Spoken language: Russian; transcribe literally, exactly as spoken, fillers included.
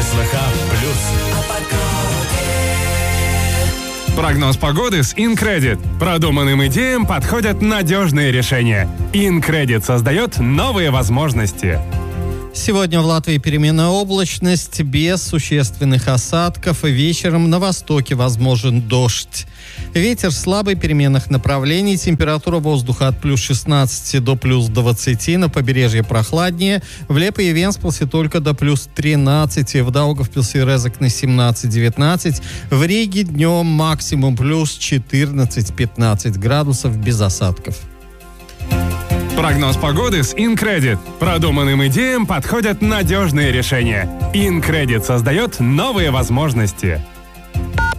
СВХ плюс. Прогноз погоды с InCredit. Продуманным идеям подходят надежные решения. InCredit создает новые возможности. Сегодня в Латвии переменная облачность без существенных осадков. Вечером на востоке возможен дождь. Ветер слабый, переменных направлений. Температура воздуха от плюс шестнадцати до плюс двадцати. На побережье прохладнее. В Лепе и Венспилсе только до плюс тринадцати. В Даугавпилсе и Резекне семнадцать-девятнадцать. В Риге днем максимум плюс четырнадцать-пятнадцать градусов без осадков. Прогноз погоды с InCredit. Продуманным идеям подходят надежные решения. InCredit создает новые возможности.